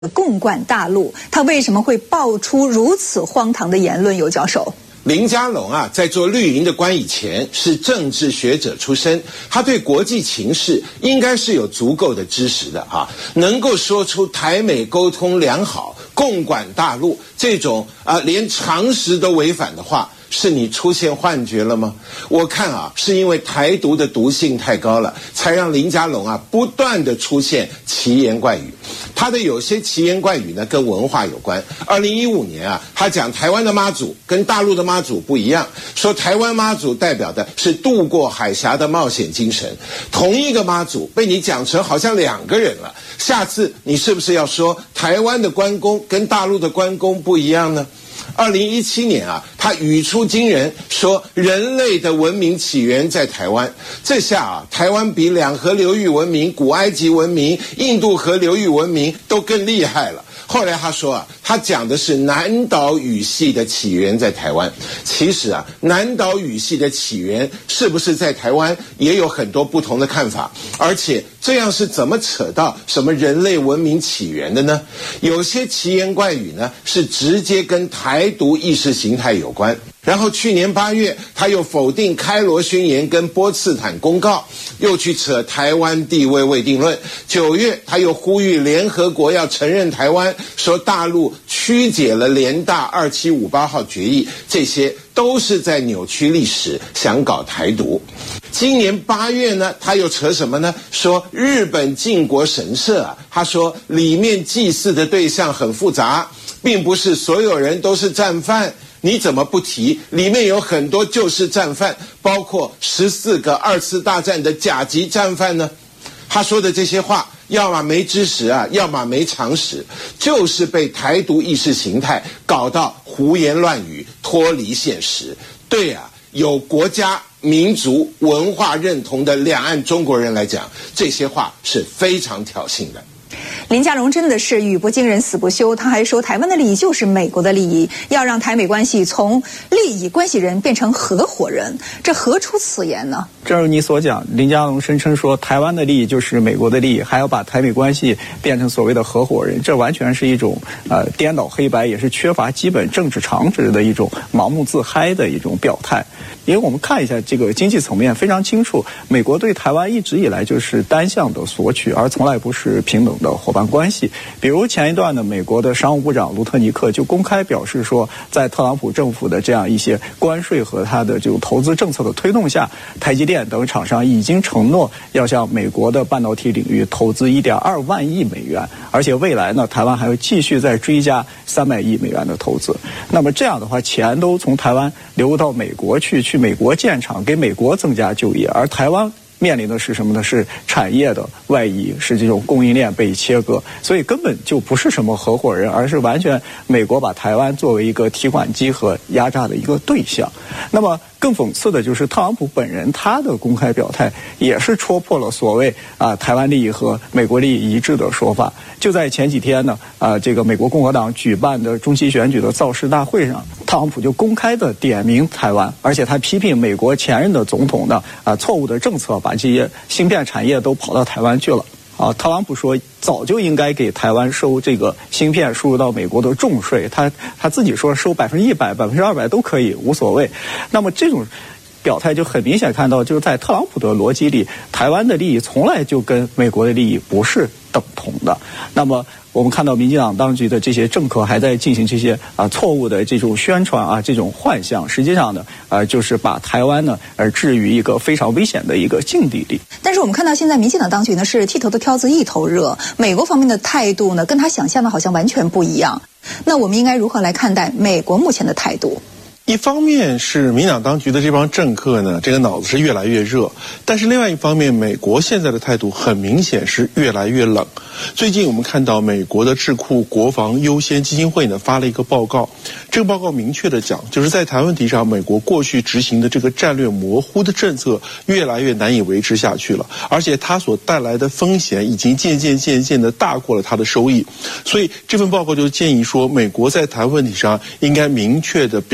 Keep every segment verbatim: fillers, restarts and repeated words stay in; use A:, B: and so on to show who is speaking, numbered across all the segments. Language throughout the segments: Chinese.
A: 共管大陆，他为什么会爆出如此荒唐的言论？尤教授，
B: 林佳龙啊，在做绿营的官以前是政治学者出身，他对国际情势应该是有足够的知识的啊，能够说出台美沟通良好、共管大陆这种啊连常识都违反的话。是你出现幻觉了吗？我看啊，是因为台独的毒性太高了，才让林佳龙啊不断的出现奇言怪语。他的有些奇言怪语呢，跟文化有关。二零一五年啊，他讲台湾的妈祖跟大陆的妈祖不一样，说台湾妈祖代表的是渡过海峡的冒险精神。同一个妈祖被你讲成好像两个人了，下次你是不是要说台湾的关公跟大陆的关公不一样呢？二零一七年啊，他语出惊人，说人类的文明起源在台湾。这下啊，台湾比两河流域文明、古埃及文明、印度河流域文明都更厉害了。后来他说啊，他讲的是南岛语系的起源在台湾。其实啊，南岛语系的起源是不是在台湾，也有很多不同的看法。而且这样是怎么扯到什么人类文明起源的呢？有些奇言怪语呢，是直接跟台独意识形态有关。然后去年八月，他又否定开罗宣言跟波茨坦公告，又去扯台湾地位未定论。九月，他又呼吁联合国要承认台湾，说大陆曲解了联大二七五八号决议，这些都是在扭曲历史，想搞台独。今年八月呢，他又扯什么呢？说日本靖国神社啊，他说里面祭祀的对象很复杂，并不是所有人都是战犯。你怎么不提里面有很多就是战犯，包括十四个二次大战的甲级战犯呢？他说的这些话，要么没知识啊，要么没常识，就是被台独意识形态搞到胡言乱语，脱离现实。对啊，有国家、民族、文化认同的两岸中国人来讲，这些话是非常挑衅的。
A: 林佳龙真的是语不惊人死不休，他还说台湾的利益就是美国的利益，要让台美关系从利益关系人变成合伙人，这何出此言呢？
C: 正如你所讲，林佳龙声称说台湾的利益就是美国的利益，还要把台美关系变成所谓的合伙人，这完全是一种呃颠倒黑白，也是缺乏基本政治常识的一种盲目自嗨的一种表态。因为我们看一下这个经济层面非常清楚，美国对台湾一直以来就是单向的索取，而从来不是平等的伙伴关系。比如前一段呢，美国的商务部长卢特尼克就公开表示说，在特朗普政府的这样一些关税和他的这种投资政策的推动下，台积电等厂商已经承诺要向美国的半导体领域投资 一点二万亿美元，而且未来呢，台湾还会继续再追加三百亿美元的投资。那么这样的话，钱都从台湾流到美国去，去美国建厂，给美国增加就业，而台湾面临的是什么呢？是产业的外移，是这种供应链被切割，所以根本就不是什么合伙人，而是完全美国把台湾作为一个提款机和压榨的一个对象。那么更讽刺的就是特朗普本人，他的公开表态也是戳破了所谓啊台湾利益和美国利益一致的说法。就在前几天呢，啊这个美国共和党举办的中期选举的造势大会上，特朗普就公开的点名台湾，而且他批评美国前任的总统的啊错误的政策，把这些芯片产业都跑到台湾去了。啊，特朗普说早就应该给台湾收这个芯片输入到美国的重税，他他自己说收百分之一百、百分之二百都可以，无所谓。那么这种表态就很明显看到，就是在特朗普的逻辑里，台湾的利益从来就跟美国的利益不是等同的。那么我们看到民进党当局的这些政客还在进行这些啊错误的这种宣传啊，这种幻象，实际上呢，呃，就是把台湾呢而置于一个非常危险的一个境地里。
A: 但是我们看到现在民进党当局呢是剃头的挑子一头热，美国方面的态度呢跟他想象的好像完全不一样。那我们应该如何来看待美国目前的态度？
D: 一方面是民党当局的这帮政客呢，这个脑子是越来越热，但是另外一方面，美国现在的态度很明显是越来越冷。最近我们看到美国的智库国防优先基金会呢发了一个报告，这个报告明确的讲，就是在台湾问题上，美国过去执行的这个战略模糊的政策越来越难以维持下去了，而且它所带来的风险已经渐渐渐渐的大过了它的收益。所以这份报告就建议说，美国在台湾问题上应该明确的表示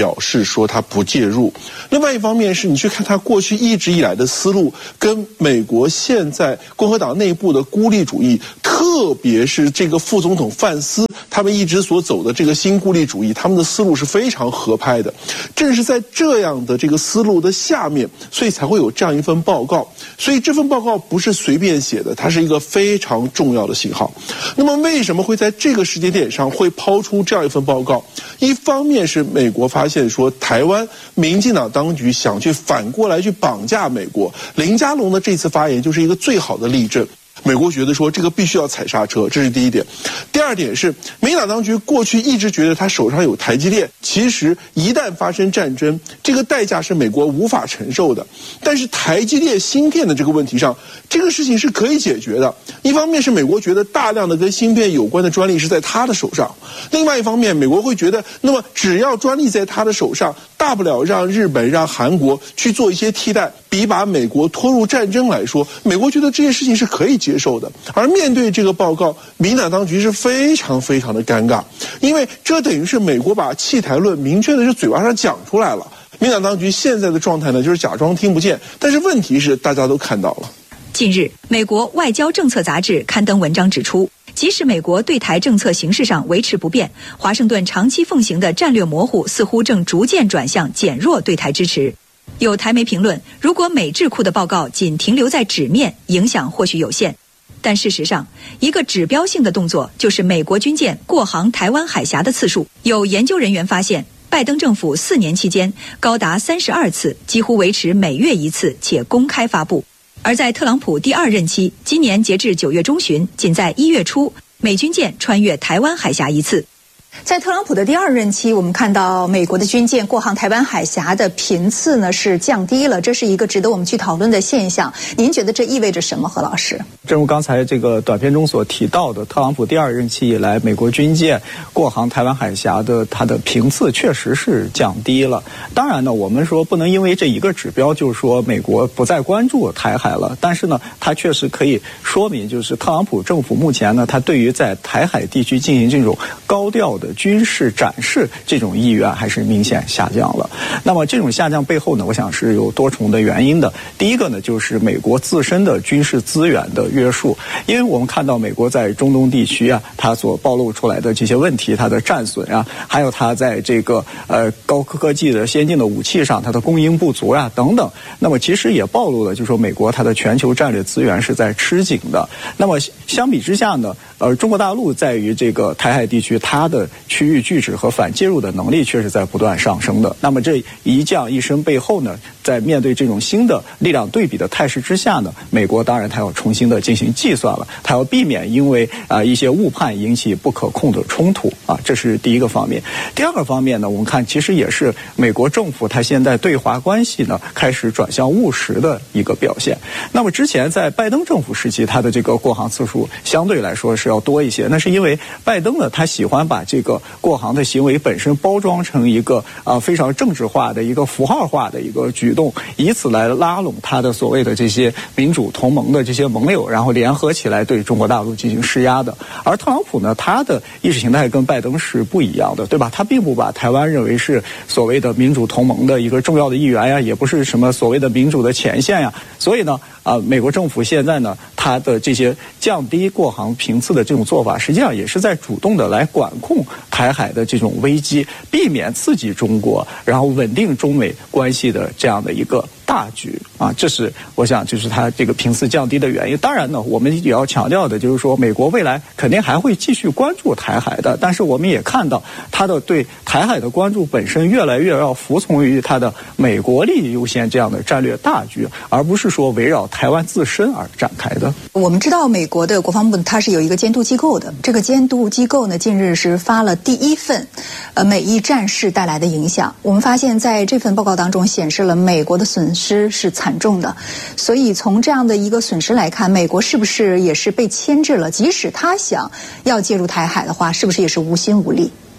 D: 说他不介入。另外一方面是你去看他过去一直以来的思路，跟美国现在共和党内部的孤立主义，特别是这个副总统范斯他们一直所走的这个新孤立主义，他们的思路是非常合拍的。正是在这样的这个思路的下面，所以才会有这样一份报告。所以这份报告不是随便写的，它是一个非常重要的信号。那么为什么会在这个时间点上会抛出这样一份报告？一方面是美国发现说台湾民进党当局想去反过来去绑架美国，林佳龙的这次发言就是一个最好的例证。美国觉得说这个必须要踩刹车，这是第一点。第二点是民进党当局过去一直觉得他手上有台积电，其实一旦发生战争，这个代价是美国无法承受的。但是台积电芯片的这个问题上，这个事情是可以解决的。一方面是美国觉得大量的跟芯片有关的专利是在他的手上，另外一方面美国会觉得，那么只要专利在他的手上，大不了让日本让韩国去做一些替代，比把美国拖入战争来说，美国觉得这件事情是可以接受的。而面对这个报告，民进党当局是非常非常的尴尬，因为这等于是美国把弃台论明确的是嘴巴上讲出来了。民进党当局现在的状态呢，就是假装听不见，但是问题是大家都看到了。
E: 近日，美国外交政策杂志刊登文章指出，即使美国对台政策形式上维持不变，华盛顿长期奉行的战略模糊似乎正逐渐转向减弱对台支持。有台媒评论，如果美智库的报告仅停留在纸面，影响或许有限。但事实上，一个指标性的动作就是美国军舰过航台湾海峡的次数。有研究人员发现，拜登政府四年期间高达三十二次，几乎维持每月一次，且公开发布。而在特朗普第二任期，今年截至九月中旬，仅在一月初，美军舰穿越台湾海峡一次。
A: 在特朗普的第二任期，我们看到美国的军舰过航台湾海峡的频次呢是降低了，这是一个值得我们去讨论的现象。您觉得这意味着什么，何老师？
C: 正如刚才这个短片中所提到的，特朗普第二任期以来，美国军舰过航台湾海峡的它的频次确实是降低了。当然呢，我们说不能因为这一个指标就说美国不再关注台海了，但是呢，它确实可以说明，就是特朗普政府目前呢，它对于在台海地区进行这种高调的军事展示这种意愿还是明显下降了。那么这种下降背后呢，我想是有多重的原因的。第一个呢，就是美国自身的军事资源的约束，因为我们看到美国在中东地区啊，它所暴露出来的这些问题，它的战损啊，还有它在这个呃高科技的先进的武器上它的供应不足啊等等，那么其实也暴露了就是说美国它的全球战略资源是在吃紧的。那么相比之下呢，呃中国大陆在于这个台海地区它的区域拒止和反介入的能力却是在不断上升的。那么这一降一升背后呢，在面对这种新的力量对比的态势之下呢，美国当然它要重新的进行计算了，它要避免因为啊、呃、一些误判引起不可控的冲突啊，这是第一个方面。第二个方面呢，我们看其实也是美国政府它现在对华关系呢开始转向务实的一个表现。那么之前在拜登政府时期，它的这个过航次数相对来说是要多一些，那是因为拜登呢他喜欢把这个过航的行为本身包装成一个啊、呃、非常政治化的一个符号化的一个举动，以此来拉拢他的所谓的这些民主同盟的这些盟友，然后联合起来对中国大陆进行施压的。而特朗普呢，他的意识形态跟拜登是不一样的，对吧？他并不把台湾认为是所谓的民主同盟的一个重要的一员呀，也不是什么所谓的民主的前线呀。所以呢，啊、呃，美国政府现在呢，他的这些降低过航频次的这种做法，实际上也是在主动的来管控台海的这种危机，避免刺激中国，然后稳定中美关系的这样的一个大局啊，这是我想就是它这个频次降低的原因。当然呢，我们也要强调的就是说，美国未来肯定还会继续关注台海的，但是我们也看到它的对台海的关注本身越来越要服从于它的美国利益优先这样的战略大局，而不是说围绕台湾自身而展开的。
A: 我们知道美国的国防部它是有一个监督机构的，这个监督机构呢近日是发了第一份呃美伊战事带来的影响。我们发现在这份报告当中显示了美国的损失是惨重的，所以从这样的一个损失来看，美国是不是也是被牵制了？即使他想要介入台海的话，是不是也是无心无力？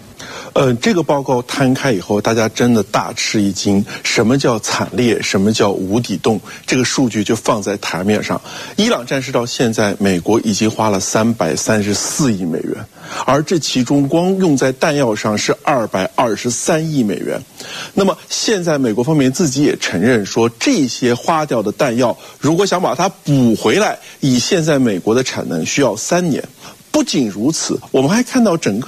D: 呃，这个报告摊开以后，大家真的大吃一惊。什么叫惨烈？什么叫无底洞？这个数据就放在台面上。伊朗战事到现在，美国已经花了三百三十四亿美元，而这其中光用在弹药上是二百二十三亿美元。那么现在美国方面自己也承认说，这些花掉的弹药，如果想把它补回来，以现在美国的产能需要三年。不仅如此，我们还看到整个